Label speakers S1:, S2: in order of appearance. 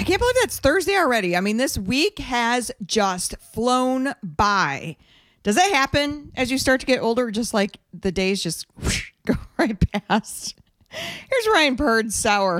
S1: can't believe that's Thursday already. I mean, this week has just flown by. Does that happen as you start to get older? Just like the days just whoosh, go right past. Here's Ryan Purd's Sour.